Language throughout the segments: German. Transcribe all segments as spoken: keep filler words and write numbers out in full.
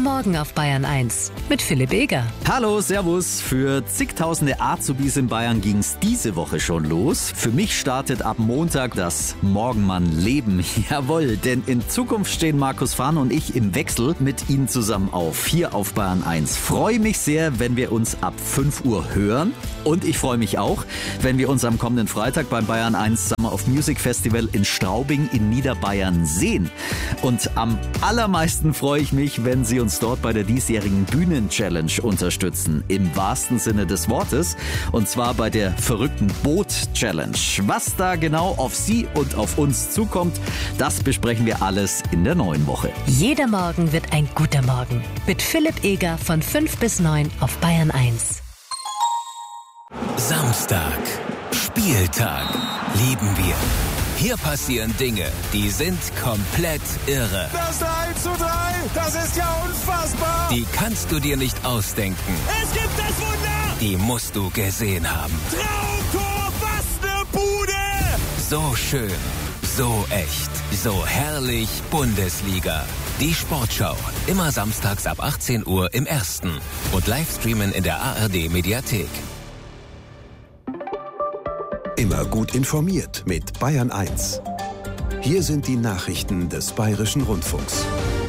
Morgen auf Bayern eins mit Philipp Eger. Hallo, servus. Für zigtausende Azubis in Bayern ging's diese Woche schon los. Für mich startet ab Montag das Morgenmann-Leben. Jawohl, denn in Zukunft stehen Markus Fahn und ich im Wechsel mit Ihnen zusammen auf, hier auf Bayern eins. Freue mich sehr, wenn wir uns ab fünf Uhr hören. Und ich freue mich auch, wenn wir uns am kommenden Freitag beim Bayern eins Summer of Music Festival in Straubing in Niederbayern sehen. Und am allermeisten freue ich mich, wenn Sie uns dort bei der diesjährigen Bühnen-Challenge unterstützen. Im wahrsten Sinne des Wortes. Und zwar bei der verrückten Boot-Challenge. Was da genau auf Sie und auf uns zukommt, das besprechen wir alles in der neuen Woche. Jeder Morgen wird ein guter Morgen. Mit Philipp Eger von fünf bis neun auf Bayern eins. Samstag. Spieltag. Lieben wir. Hier passieren Dinge, die sind komplett irre. Das eins zu drei, das ist ja unfassbar. Die kannst du dir nicht ausdenken. Es gibt das Wunder. Die musst du gesehen haben. Traumtor, was ne Bude. So schön, so echt, so herrlich Bundesliga. Die Sportschau, immer samstags ab achtzehn Uhr im Ersten und Livestreamen in der A R D Mediathek. Immer gut informiert mit Bayern eins. Hier sind die Nachrichten des Bayerischen Rundfunks.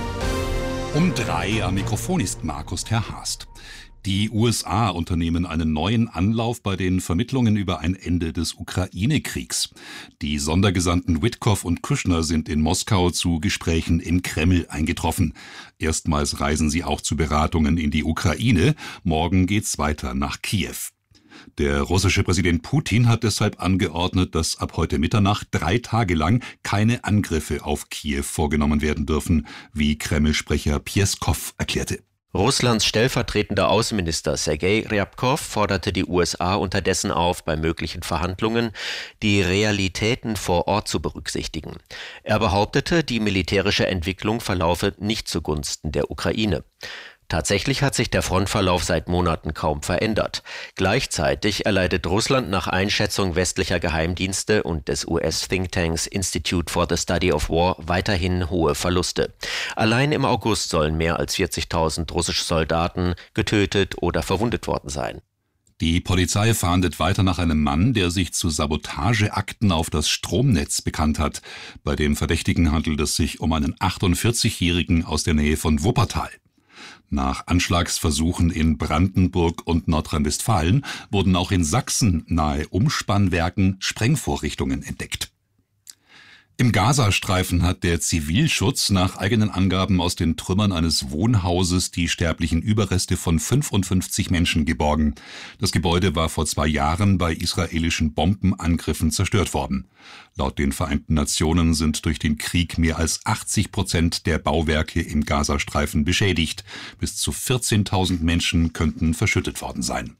Um drei am Mikrofon ist Markus Terhast. Die U S A unternehmen einen neuen Anlauf bei den Vermittlungen über ein Ende des Ukraine-Kriegs. Die Sondergesandten Witkow und Kushner sind in Moskau zu Gesprächen im Kreml eingetroffen. Erstmals reisen sie auch zu Beratungen in die Ukraine. Morgen geht's weiter nach Kiew. Der russische Präsident Putin hat deshalb angeordnet, dass ab heute Mitternacht drei Tage lang keine Angriffe auf Kiew vorgenommen werden dürfen, wie Kreml-Sprecher Pjeskow erklärte. Russlands stellvertretender Außenminister Sergei Ryabkov forderte die U S A unterdessen auf, bei möglichen Verhandlungen die Realitäten vor Ort zu berücksichtigen. Er behauptete, die militärische Entwicklung verlaufe nicht zugunsten der Ukraine. Tatsächlich hat sich der Frontverlauf seit Monaten kaum verändert. Gleichzeitig erleidet Russland nach Einschätzung westlicher Geheimdienste und des U S-Thinktanks Institute for the Study of War weiterhin hohe Verluste. Allein im August sollen mehr als vierzigtausend russische Soldaten getötet oder verwundet worden sein. Die Polizei fahndet weiter nach einem Mann, der sich zu Sabotageakten auf das Stromnetz bekannt hat. Bei dem Verdächtigen handelt es sich um einen achtundvierzigjährigen aus der Nähe von Wuppertal. Nach Anschlagsversuchen in Brandenburg und Nordrhein-Westfalen wurden auch in Sachsen nahe Umspannwerken Sprengvorrichtungen entdeckt. Im Gazastreifen hat der Zivilschutz nach eigenen Angaben aus den Trümmern eines Wohnhauses die sterblichen Überreste von fünfundfünfzig Menschen geborgen. Das Gebäude war vor zwei Jahren bei israelischen Bombenangriffen zerstört worden. Laut den Vereinten Nationen sind durch den Krieg mehr als achtzig Prozent der Bauwerke im Gazastreifen beschädigt. Bis zu vierzehntausend Menschen könnten verschüttet worden sein.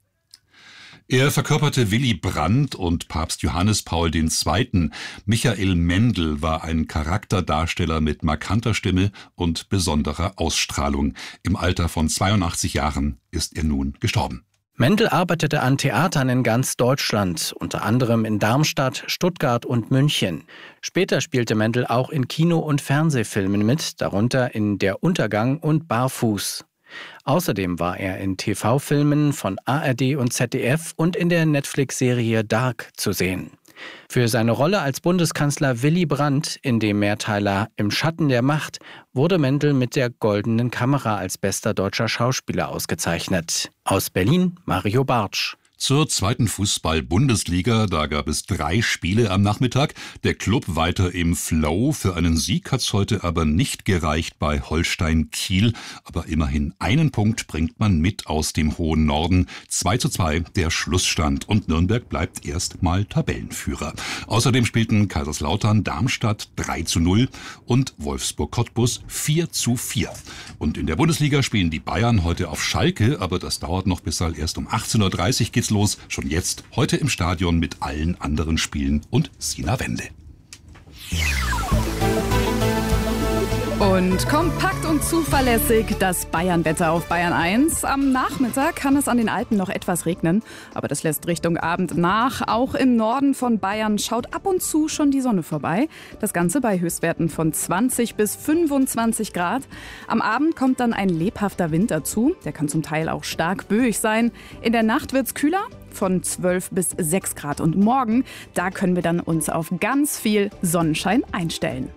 Er verkörperte Willy Brandt und Papst Johannes Paul der Zweite. Michael Mendl war ein Charakterdarsteller mit markanter Stimme und besonderer Ausstrahlung. Im Alter von zweiundachtzig Jahren ist er nun gestorben. Mendl arbeitete an Theatern in ganz Deutschland, unter anderem in Darmstadt, Stuttgart und München. Später spielte Mendl auch in Kino- und Fernsehfilmen mit, darunter in Der Untergang und Barfuß. Außerdem war er in T V-Filmen von A R D und Z D F und in der Netflix-Serie Dark zu sehen. Für seine Rolle als Bundeskanzler Willy Brandt in dem Mehrteiler Im Schatten der Macht wurde Mendl mit der Goldenen Kamera als bester deutscher Schauspieler ausgezeichnet. Aus Berlin Mario Bartsch. Zur zweiten Fußball-Bundesliga, da gab es drei Spiele am Nachmittag. Der Club weiter im Flow. Für einen Sieg hat's heute aber nicht gereicht bei Holstein Kiel. Aber immerhin einen Punkt bringt man mit aus dem hohen Norden. zwei zu zwei der Schlussstand und Nürnberg bleibt erstmal Tabellenführer. Außerdem spielten Kaiserslautern Darmstadt drei zu null und Wolfsburg Cottbus vier zu vier. Und in der Bundesliga spielen die Bayern heute auf Schalke, aber das dauert noch, bis erst um achtzehn Uhr dreißig geht's los. Schon jetzt, heute im Stadion mit allen anderen Spielen und Sina Wende. Und kompakt und zuverlässig das Bayernwetter auf Bayern eins. Am Nachmittag kann es an den Alpen noch etwas regnen, aber das lässt Richtung Abend nach. Auch im Norden von Bayern schaut ab und zu schon die Sonne vorbei. Das Ganze bei Höchstwerten von zwanzig bis fünfundzwanzig Grad. Am Abend kommt dann ein lebhafter Wind dazu. Der kann zum Teil auch stark böig sein. In der Nacht wird's kühler, von zwölf bis sechs Grad. Und morgen, da können wir dann uns auf ganz viel Sonnenschein einstellen.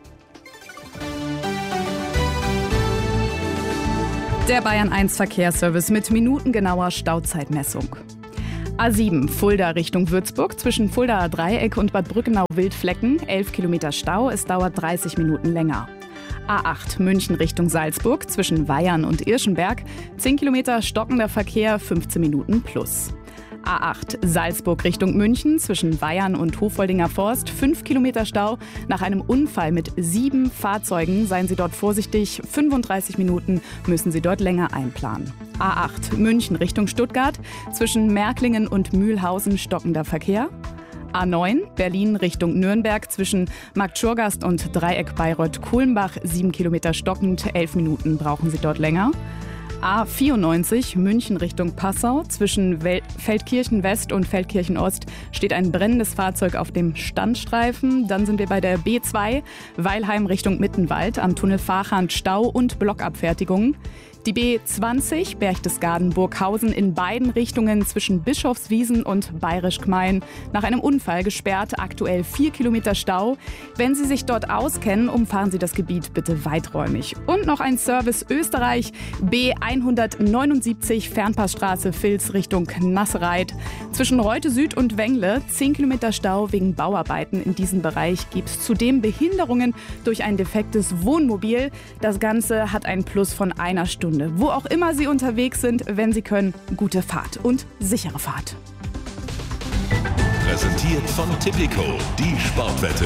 Der Bayern eins Verkehrsservice mit minutengenauer Stauzeitmessung. A sieben Fulda Richtung Würzburg zwischen Fuldaer Dreieck und Bad Brückenau-Wildflecken, elf Kilometer Stau, es dauert dreißig Minuten länger. A acht München Richtung Salzburg zwischen Weyern und Irschenberg, zehn Kilometer stockender Verkehr, fünfzehn Minuten plus. A acht Salzburg Richtung München zwischen Weyern und Hofoldinger Forst, fünf Kilometer Stau. Nach einem Unfall mit sieben Fahrzeugen seien Sie dort vorsichtig, fünfunddreißig Minuten müssen Sie dort länger einplanen. A acht München Richtung Stuttgart zwischen Märklingen und Mühlhausen stockender Verkehr. A neun Berlin Richtung Nürnberg zwischen Marktschurgast und Dreieck Bayreuth-Kulmbach, sieben Kilometer stockend, elf Minuten brauchen Sie dort länger. A vierundneunzig München Richtung Passau zwischen Wel- Feldkirchen West und Feldkirchen Ost steht ein brennendes Fahrzeug auf dem Standstreifen. Dann sind wir bei der B zwei Weilheim Richtung Mittenwald am Tunnel Fahrhahn Stau und Blockabfertigung. Die B zwanzig Berchtesgaden-Burghausen in beiden Richtungen zwischen Bischofswiesen und Bayerisch Gmein. Nach einem Unfall gesperrt, aktuell vier Kilometer Stau. Wenn Sie sich dort auskennen, umfahren Sie das Gebiet bitte weiträumig. Und noch ein Service Österreich, B hundertneunundsiebzig Fernpassstraße Vils Richtung Nassereit. Zwischen Reute Süd und Wengle zehn Kilometer Stau wegen Bauarbeiten. In diesem Bereich gibt es zudem Behinderungen durch ein defektes Wohnmobil. Das Ganze hat einen Plus von einer Stunde. Wo auch immer Sie unterwegs sind, wenn Sie können, gute Fahrt und sichere Fahrt. Präsentiert von Tipico, die Sportwette.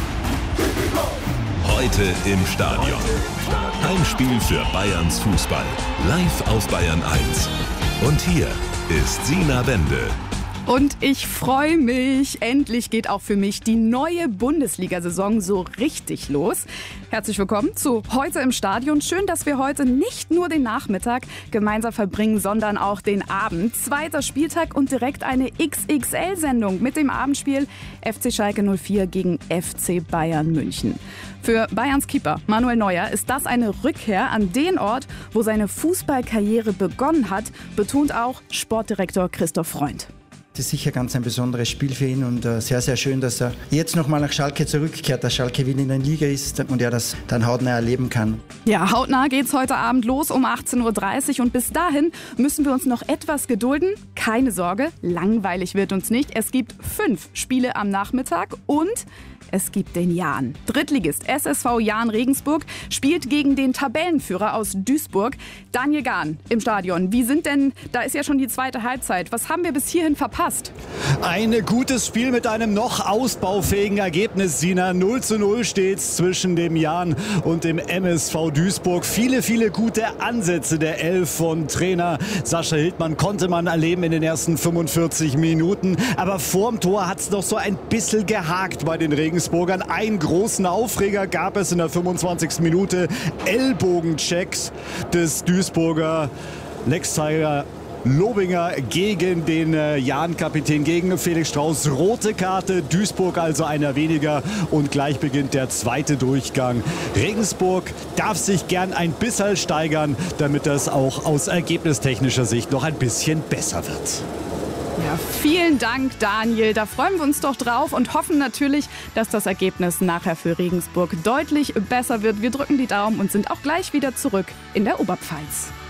Heute im Stadion. Heimspiel für Bayerns Fußball. Live auf Bayern eins. Und hier ist Sina Wende. Und ich freue mich. Endlich geht auch für mich die neue Bundesliga-Saison so richtig los. Herzlich willkommen zu Heute im Stadion. Schön, dass wir heute nicht nur den Nachmittag gemeinsam verbringen, sondern auch den Abend. Zweiter Spieltag und direkt eine X X L-Sendung mit dem Abendspiel F C Schalke null vier gegen F C Bayern München. Für Bayerns Keeper Manuel Neuer ist das eine Rückkehr an den Ort, wo seine Fußballkarriere begonnen hat, betont auch Sportdirektor Christoph Freund. Das ist sicher ganz ein besonderes Spiel für ihn und sehr, sehr schön, dass er jetzt nochmal nach Schalke zurückkehrt, dass Schalke wieder in der Liga ist und er das dann hautnah erleben kann. Ja, hautnah geht's heute Abend los um achtzehn Uhr dreißig und bis dahin müssen wir uns noch etwas gedulden. Keine Sorge, langweilig wird uns nicht. Es gibt fünf Spiele am Nachmittag und es gibt den Jahn. Drittligist S S V Jahn Regensburg spielt gegen den Tabellenführer aus Duisburg. Daniel Gahn im Stadion. Wie sind denn, da ist ja schon die zweite Halbzeit. Was haben wir bis hierhin verpasst? Ein gutes Spiel mit einem noch ausbaufähigen Ergebnis, Sina. null zu null steht's zwischen dem Jahn und dem M S V Duisburg. Viele, viele gute Ansätze der Elf von Trainer Sascha Hildmann konnte man erleben in den ersten fünfundvierzig Minuten. Aber vorm Tor hat's noch so ein bisschen gehakt bei den Regensburgern. Einen großen Aufreger gab es in der fünfundzwanzigsten Minute. Ellbogenchecks des Duisburger Lex-Tiger Lobinger gegen den äh, Jahn-Kapitän, gegen Felix Strauß. Rote Karte, Duisburg also einer weniger und gleich beginnt der zweite Durchgang. Regensburg darf sich gern ein bisschen steigern, damit das auch aus ergebnistechnischer Sicht noch ein bisschen besser wird. Ja, vielen Dank, Daniel. Da freuen wir uns doch drauf und hoffen natürlich, dass das Ergebnis nachher für Regensburg deutlich besser wird. Wir drücken die Daumen und sind auch gleich wieder zurück in der Oberpfalz.